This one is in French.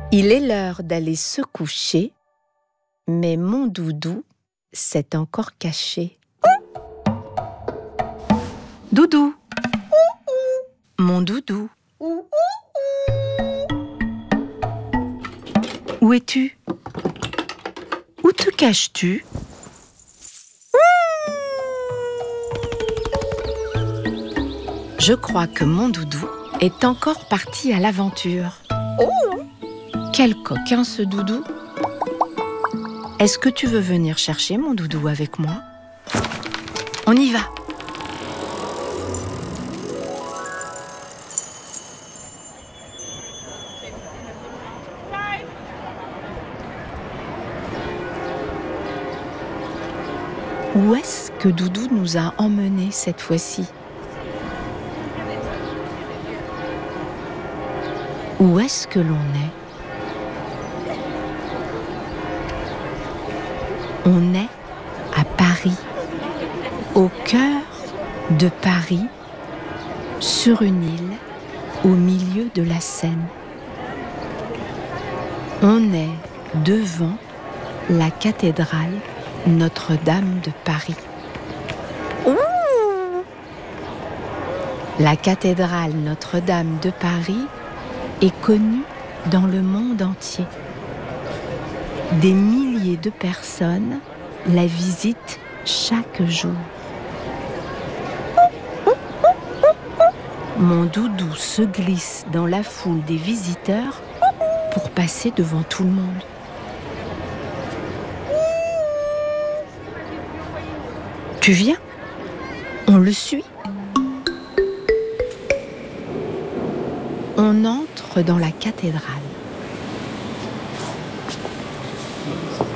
Il est l'heure d'aller se coucher, mais mon doudou s'est encore caché. Doudou, mon doudou, où es-tu? Où te caches-tu? Je crois que mon doudou est encore parti à l'aventure. Quel coquin ce doudou! Est-ce que tu veux venir chercher mon doudou avec moi? On y va! Où est-ce que Doudou nous a emmenés cette fois-ci? Où est-ce que l'on est? On est à Paris, au cœur de Paris, sur une île au milieu de la Seine. On est devant la cathédrale Notre-Dame de Paris. La cathédrale Notre-Dame de Paris est connue dans le monde entier. Des milliers de personnes la visitent chaque jour. Mon doudou se glisse dans la foule des visiteurs pour passer devant tout le monde. Tu viens? On le suit? On entre dans la cathédrale.